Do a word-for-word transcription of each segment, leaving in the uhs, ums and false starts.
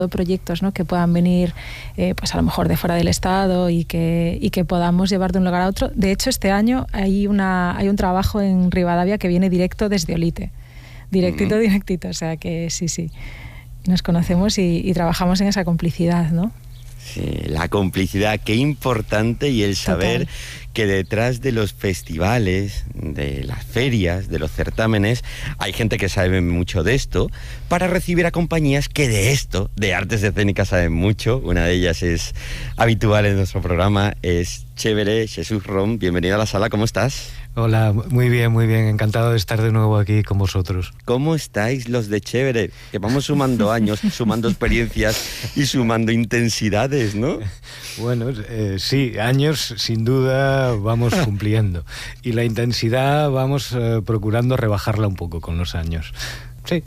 proyectos, ¿no?, que puedan venir eh, pues a lo mejor de fuera del estado y que, y que podamos llevar de un lugar a otro. De hecho, este año hay, una, hay un trabajo en Rivadavia que viene directo desde Olite, directito, mm-hmm. directito, o sea que sí, sí, nos conocemos y, y trabajamos en esa complicidad, ¿no? Sí, la complicidad, qué importante, y el saber Total. Que detrás de los festivales, de las ferias, de los certámenes, hay gente que sabe mucho de esto, para recibir a compañías que de esto, de artes escénicas, saben mucho. Una de ellas es habitual en nuestro programa, es Chévere, Jesús Rom. Bienvenido a la sala, ¿cómo estás? Hola, muy bien, muy bien, encantado de estar de nuevo aquí con vosotros. ¿Cómo estáis los de Chévere? Que vamos sumando años, sumando experiencias y sumando intensidades, ¿no? Bueno, eh, sí, años sin duda vamos cumpliendo, y la intensidad vamos eh, procurando rebajarla un poco con los años. Sí.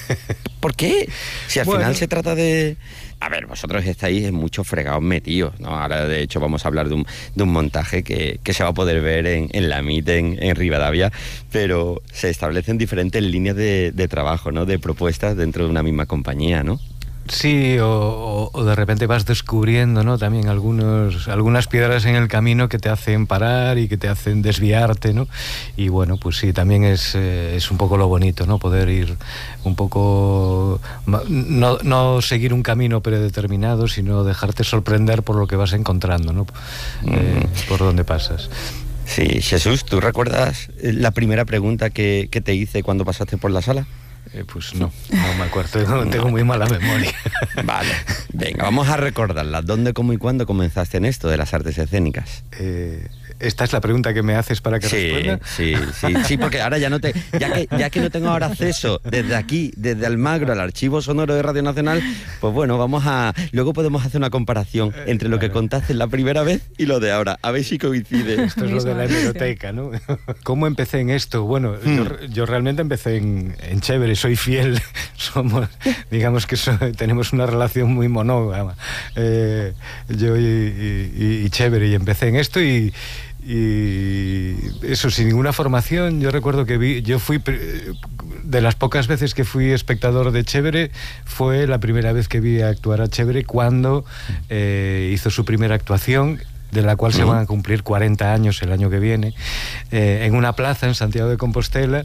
¿Por qué? Si al bueno. final se trata de... A ver, vosotros estáis en muchos fregados metidos, ¿no? Ahora, de hecho, vamos a hablar de un, de un montaje que, que se va a poder ver en, en la M I T, en, en Rivadavia, pero se establecen diferentes líneas de, de trabajo, ¿no?, de propuestas dentro de una misma compañía, ¿no? Sí, o, o, o de repente vas descubriendo, ¿no?, también algunos, algunas piedras en el camino que te hacen parar y que te hacen desviarte, ¿no? Y bueno, pues sí, también es, eh, es un poco lo bonito, ¿no?, poder ir un poco, no, no seguir un camino predeterminado, sino dejarte sorprender por lo que vas encontrando, ¿no?, mm. eh, por donde pasas. Sí, Jesús, ¿tú recuerdas la primera pregunta que, que te hice cuando pasaste por la sala? Eh, pues no, no me acuerdo, tengo, no. tengo muy mala memoria. Vale, venga, vamos a recordarla. ¿Dónde, cómo y cuándo comenzaste en esto de las artes escénicas? Eh, ¿Esta es la pregunta que me haces para que sí, responda? Sí, sí, sí, porque ahora ya no te, ya que, ya que no tengo ahora acceso desde aquí, desde Almagro, al archivo sonoro de Radio Nacional, pues bueno, vamos a, luego podemos hacer una comparación entre lo que contaste la primera vez y lo de ahora, a ver si coincide. Esto es lo de la hemeroteca, ¿no? ¿Cómo empecé en esto? Bueno, hmm. yo, yo realmente empecé en, en Chévere, soy fiel, somos, digamos que so, tenemos una relación muy monógama, eh, yo y, y, y Chévere, y empecé en esto y y eso, sin ninguna formación. Yo recuerdo que vi, yo fui, de las pocas veces que fui espectador de Chévere, fue la primera vez que vi actuar a Chévere cuando eh, hizo su primera actuación, de la cual se van a cumplir cuarenta años el año que viene, eh, en una plaza en Santiago de Compostela,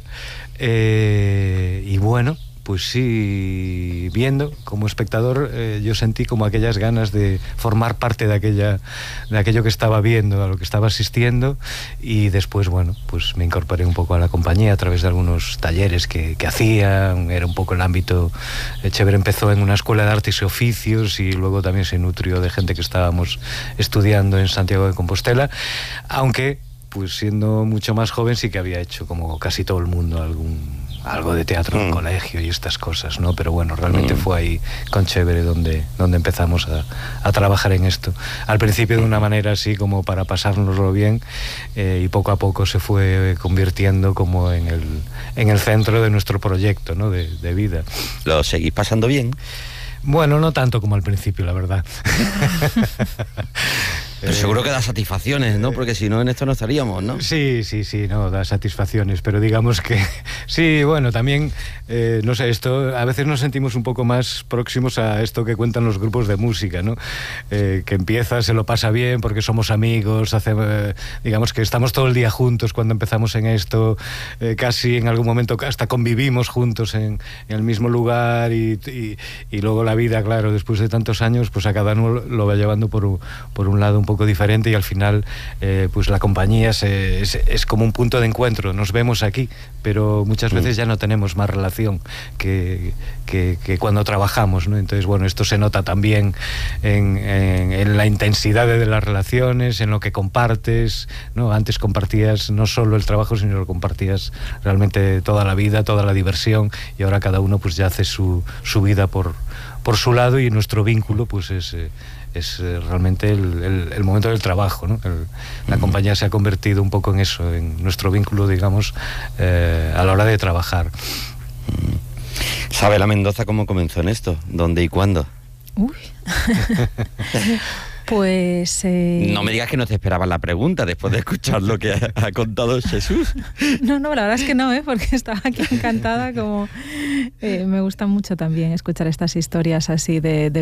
eh, y bueno, pues sí, viendo como espectador, eh, yo sentí como aquellas ganas de formar parte de aquella, de aquello que estaba viendo, a lo que estaba asistiendo, y después, bueno, pues me incorporé un poco a la compañía a través de algunos talleres que, que hacían. Era un poco el ámbito. Chévere empezó en una escuela de artes y oficios y luego también se nutrió de gente que estábamos estudiando en Santiago de Compostela, aunque pues siendo mucho más joven sí que había hecho, como casi todo el mundo, algún algo de teatro en mm. colegio y estas cosas, ¿no? Pero bueno, realmente mm. fue ahí con Chévere donde, donde empezamos a, a trabajar en esto. Al principio de una manera así como para pasárnoslo bien, eh, y poco a poco se fue convirtiendo como en el, en el centro de nuestro proyecto, ¿no?, de, de vida. ¿Lo seguís pasando bien? Bueno, no tanto como al principio, la verdad. Pero seguro que da satisfacciones, ¿no? Porque si no, en esto no estaríamos, ¿no? Sí, sí, sí, no, da satisfacciones, pero digamos que sí, bueno, también, eh, no sé, esto, a veces nos sentimos un poco más próximos a esto que cuentan los grupos de música, ¿no? Eh, que empieza, se lo pasa bien porque somos amigos, hace, eh, digamos que estamos todo el día juntos cuando empezamos en esto, eh, casi en algún momento hasta convivimos juntos en, en el mismo lugar, y, y, y luego la vida, claro, después de tantos años, pues a cada uno lo va llevando por, por un lado un poco poco diferente, y al final eh, pues la compañía se, es, es como un punto de encuentro. Nos vemos aquí, pero muchas veces ya no tenemos más relación que, que, que cuando trabajamos, ¿no? Entonces, bueno, esto se nota también en, en, en la intensidad de las relaciones, en lo que compartes, ¿no? Antes compartías no solo el trabajo, sino lo compartías realmente toda la vida, toda la diversión, y ahora cada uno pues ya hace su, su vida por, por su lado, y nuestro vínculo pues es... Eh, es realmente el, el, el momento del trabajo, ¿no? El, la compañía se ha convertido un poco en eso, en nuestro vínculo, digamos, eh, a la hora de trabajar. ¿Sabe la Mendoza cómo comenzó en esto? ¿Dónde y cuándo? Uy. Pues... Eh... No me digas que no te esperabas la pregunta después de escuchar lo que ha, ha contado Jesús. No, no, la verdad es que no, ¿eh? Porque estaba aquí encantada, como eh, me gusta mucho también escuchar estas historias así de, de